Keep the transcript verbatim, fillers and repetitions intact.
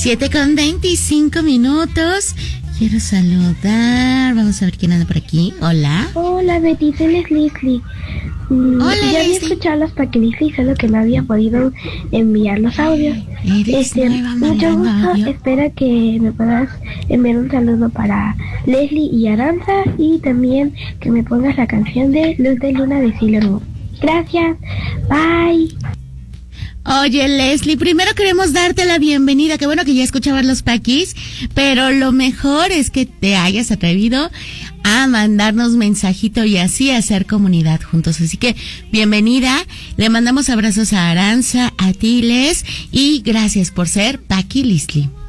siete con veinticinco minutos. Quiero saludar. Vamos a ver quién anda por aquí. Hola. Hola, Betty. Soy Leslie. Mm, Hola, ya había Leslie. escuchado los paquetes, solo que no había podido enviar los audios. Eres Este, nueva mucho mandando gusto. audio. Espero que me puedas enviar un saludo para Leslie y Aranza, y también que me pongas la canción de Luz de Luna de Sailor Moon. Gracias. Bye. Oye, Leslie, primero queremos darte la bienvenida. Qué bueno que ya escuchabas los paquis, pero lo mejor es que te hayas atrevido a mandarnos mensajito y así hacer comunidad juntos. Así que bienvenida. Le mandamos abrazos a Aranza, a ti, Les, y gracias por ser Paqui Leslie.